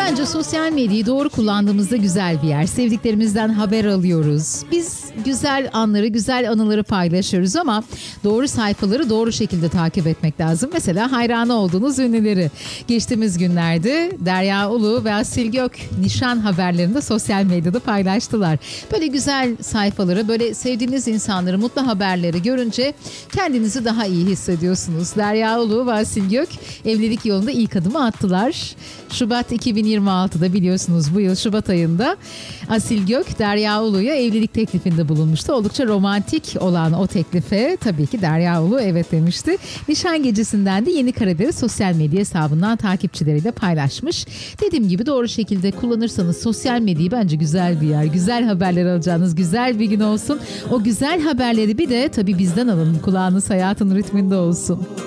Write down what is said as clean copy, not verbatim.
Bence sosyal medyayı doğru kullandığımızda güzel bir yer. Sevdiklerimizden haber alıyoruz. Biz güzel anları, güzel anıları paylaşıyoruz ama doğru sayfaları doğru şekilde takip etmek lazım. Mesela hayranı olduğunuz ünlüleri. Geçtiğimiz günlerde Derya Ulu ve Asil Gök nişan haberlerini de sosyal medyada paylaştılar. Böyle güzel sayfaları, böyle sevdiğiniz insanları, mutlu haberleri görünce kendinizi daha iyi hissediyorsunuz. Derya Ulu ve Asil Gök evlilik yolunda ilk adımı attılar. Şubat 2026'da biliyorsunuz bu yıl Şubat ayında Asil Gök Derya Ulu'ya evlilik teklifinde bulunmuştu. Oldukça romantik olan o teklife tabii ki Derya Ulu evet demişti. Nişan gecesinden de yeni kareleri sosyal medya hesabından takipçileriyle paylaşmış. Dediğim gibi doğru şekilde kullanırsanız sosyal medyayı bence güzel bir yer. Güzel haberler alacağınız güzel bir gün olsun. O güzel haberleri bir de tabii bizden alın. Kulağınız hayatın ritminde olsun.